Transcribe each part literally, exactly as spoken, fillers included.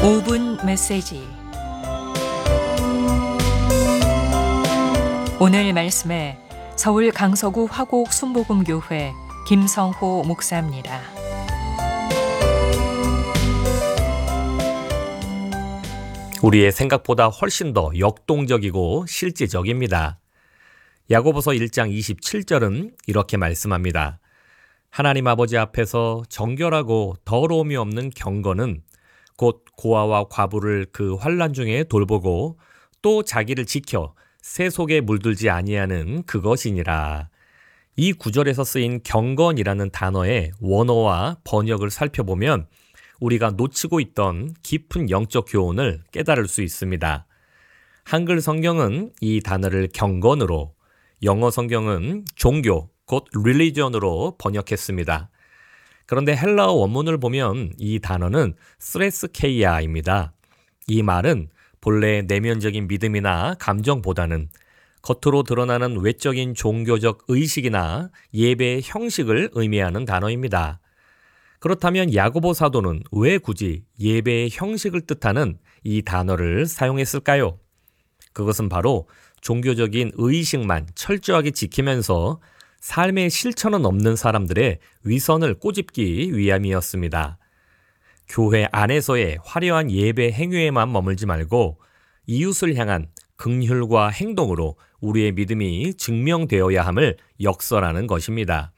오 분 메시지. 오늘 말씀에 서울 강서구 화곡 순복음교회 김성호 목사입니다. 우리의 생각보다 훨씬 더 역동적이고 실제적입니다. 야고보서 일 장 이십칠 절은 이렇게 말씀합니다. 하나님 아버지 앞에서 정결하고 더러움이 없는 경건은 곧 고아와 과부를 그 환난 중에 돌보고 또 자기를 지켜 새 속에 물들지 아니하는 그것이니라. 이 구절에서 쓰인 경건이라는 단어의 원어와 번역을 살펴보면 우리가 놓치고 있던 깊은 영적 교훈을 깨달을 수 있습니다. 한글 성경은 이 단어를 경건으로, 영어 성경은 종교, 곧 religion으로 번역했습니다. 그런데 헬라어 원문을 보면 이 단어는 스레스케이아입니다. 이 말은 본래 내면적인 믿음이나 감정보다는 겉으로 드러나는 외적인 종교적 의식이나 예배의 형식을 의미하는 단어입니다. 그렇다면 야고보 사도는 왜 굳이 예배의 형식을 뜻하는 이 단어를 사용했을까요? 그것은 바로 종교적인 의식만 철저하게 지키면서 삶의 실천은 없는 사람들의 위선을 꼬집기 위함이었습니다. 교회 안에서의 화려한 예배 행위에만 머물지 말고 이웃을 향한 긍휼과 행동으로 우리의 믿음이 증명되어야 함을 역설하는 것입니다.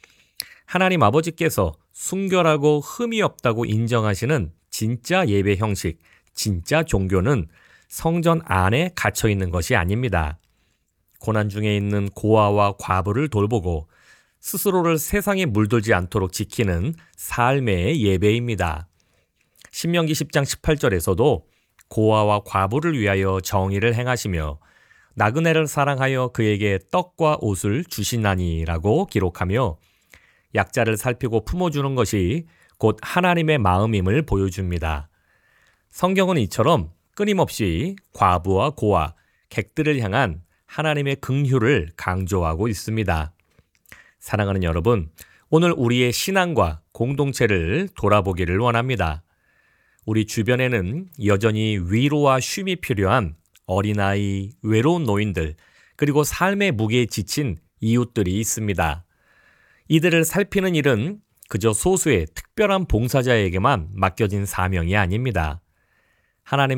하나님 아버지께서 순결하고 흠이 없다고 인정하시는 진짜 예배 형식, 진짜 종교는 성전 안에 갇혀 있는 것이 아닙니다. 고난 중에 있는 고아와 과부를 돌보고 스스로를 세상에 물들지 않도록 지키는 삶의 예배입니다. 신명기 십 장 십팔 절에서도 고아와 과부를 위하여 정의를 행하시며 나그네를 사랑하여 그에게 떡과 옷을 주시나니라고 기록하며 약자를 살피고 품어주는 것이 곧 하나님의 마음임을 보여줍니다. 성경은 이처럼 끊임없이 과부와 고아, 객들을 향한 하나님의 긍휼을 강조하고 있습니다. 사랑하는 여러분, 오늘 우리의 신앙과 공동체를 돌아보기를 원합니다. 우리 주변에는 여전히 위로와 쉼이 필요한 어린아이, 외로운 노인들, 그리고 삶의 무게에 지친 이웃들이 있습니다. 이들을 살피는 일은 그저 소수의 특별한 봉사자에게만 맡겨진 사명이 아닙니다. 하나님